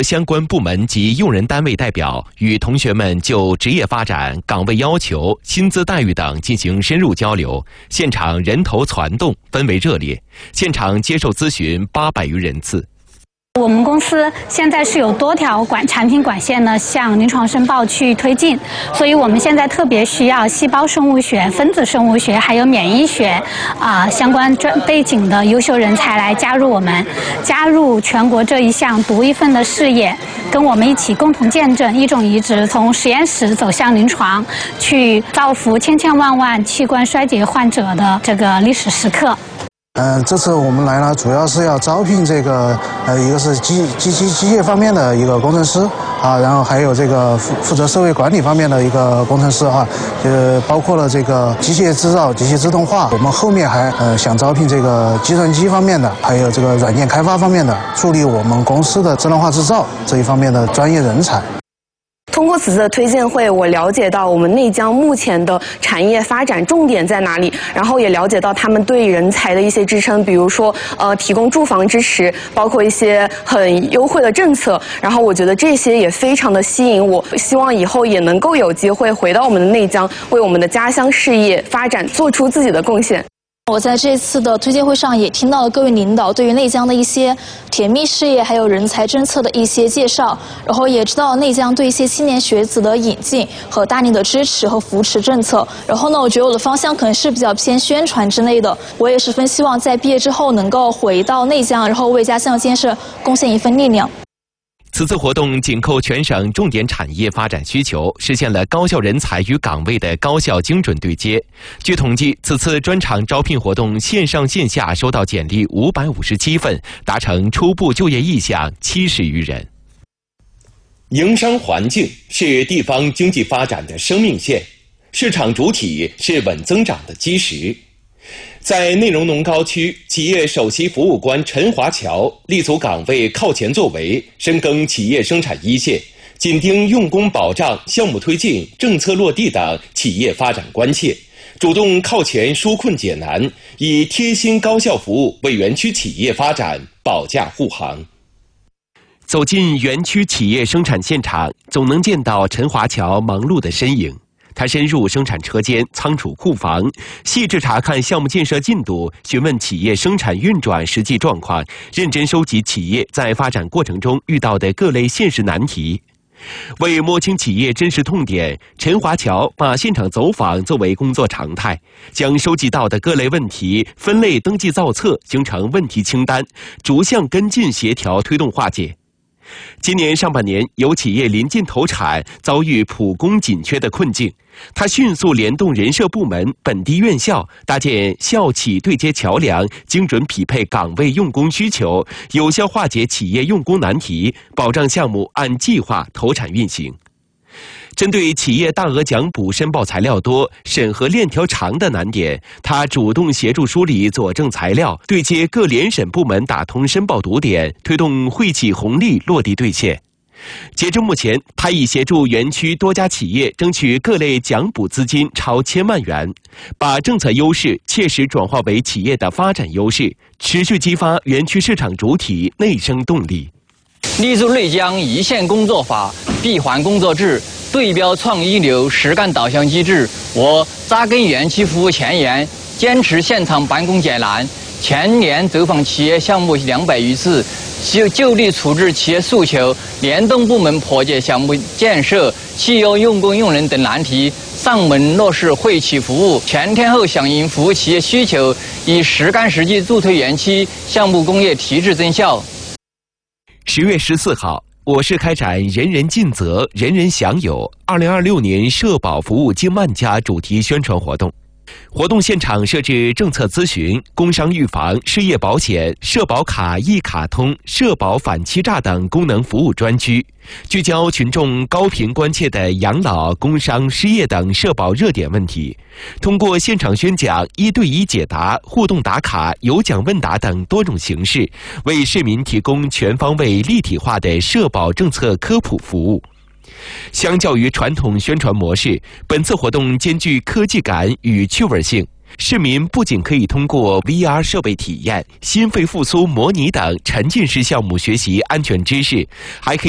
相关部门及用人单位代表与同学们就职业发展、岗位要求、薪资待遇等进行深入交流，现场人头攒动，氛围热烈。现场接受咨询800余人次。 我们公司现在是有多条产品管线呢向临床申报去推进，所以我们现在特别需要细胞生物学、分子生物学还有免疫学相关背景的优秀人才来加入我们，加入全国这一项独一份的事业，跟我们一起共同见证一种移植从实验室走向临床，去造福千千万万器官衰竭患者的这个历史时刻。 这次我们来呢，主要是要招聘这个一个是机械方面的一个工程师啊，然后还有这个负责社会管理方面的一个工程师啊，包括了这个机械制造、机械自动化。我们后面还想招聘这个计算机方面的，还有这个软件开发方面的，助力我们公司的智能化制造这一方面的专业人才。 通过此次的推荐会，我了解到我们内江目前的产业发展重点在哪里，然后也了解到他们对人才的一些支撑，比如说提供住房支持，包括一些很优惠的政策。然后我觉得这些也非常的吸引我，希望以后也能够有机会回到我们的内江，为我们的家乡事业发展做出自己的贡献。 我在这次的推荐会上也听到了各位领导对于内江的一些甜蜜事业还有人才政策的一些介绍，然后也知道内江对一些青年学子的引进和大力的支持和扶持政策。然后呢，我觉得我的方向可能是比较偏宣传之类的，我也十分希望在毕业之后能够回到内江，然后为家乡建设贡献一份力量。 此次活动紧扣全省重点产业发展需求，实现了高校人才与岗位的高效精准对接。据统计，此次专场招聘活动线上线下收到简历557份，达成初步就业意向70余人。营商环境是地方经济发展的生命线，市场主体是稳增长的基石。 在内容农高区，企业首席服务官陈华侨立足岗位靠前作为，深耕企业生产一线，紧盯用工保障、项目推进、政策落地等企业发展关切，主动靠前纾困解难，以贴心高效服务为园区企业发展保驾护航。走进园区企业生产现场，总能见到陈华侨忙碌的身影。 他深入生产车间、仓储库房，细致查看项目建设进度，询问企业生产运转实际状况，认真收集企业在发展过程中遇到的各类现实难题。为摸清企业真实痛点，陈华侨把现场走访作为工作常态，将收集到的各类问题分类登记造册，形成问题清单，逐项跟进协调推动化解。 今年上半年，有企业临近投产，遭遇普工紧缺的困境。他迅速联动人社部门、本地院校，搭建校企对接桥梁，精准匹配岗位用工需求，有效化解企业用工难题，保障项目按计划投产运行。 针对企业大额奖补申报材料多、审核链条长的难点，他主动协助梳理佐证材料，对接各联审部门打通申报堵点，推动惠企红利落地兑现。截至目前，他已协助园区多家企业争取各类奖补资金超1000万元，把政策优势切实转化为企业的发展优势，持续激发园区市场主体内生动力。 立足内江一线工作法、闭环工作制。 对标创一流实干导向机制，我扎根园区服务前沿，坚持现场办公解难，全年走访企业项目200余次，就地处置企业诉求，联动部门破解项目建设、汽油用工用人等难题，上门落实惠企服务，全天候响应服务企业需求，以实干实际助推园区项目工业提质增效。 10月14号。 我市开展“人人尽责，人人享有”2026年社保服务金万家主题宣传活动。活动现场设置政策咨询、工伤预防、失业保险、社保卡一卡通、社保反欺诈等功能服务专区，聚焦群众高频关切的养老、工伤、失业等社保热点问题。通过现场宣讲、1对1解答、互动打卡、有奖问答等多种形式，为市民提供全方位立体化的社保政策科普服务。 相较于传统宣传模式，本次活动兼具科技感与趣味性。市民不仅可以通过 VR 设备体验、心肺复苏模拟等沉浸式项目学习安全知识，还可以